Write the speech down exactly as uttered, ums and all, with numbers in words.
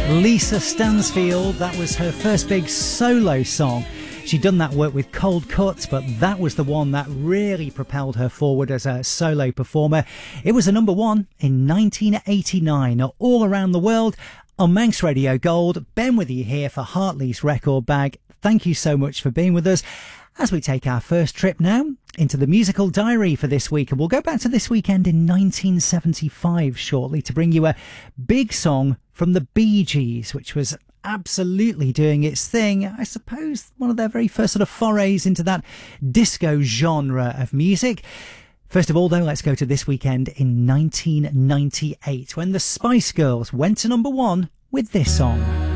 Lisa Stansfield, that was her first big solo song. She'd done that work with Cold Cuts, but that was the one that really propelled her forward as a solo performer. It was a number one in nineteen eighty-nine, all around the world on Manx Radio Gold. Ben with you here for Hartley's Record Bag. Thank you so much for being with us as we take our first trip now into the musical diary for this week. And we'll go back to this weekend in nineteen seventy-five shortly to bring you a big song from the Bee Gees, which was absolutely doing its thing. I suppose one of their very first sort of forays into that disco genre of music. First of all, though, let's go to this weekend in nineteen ninety-eight when the Spice Girls went to number one with this song.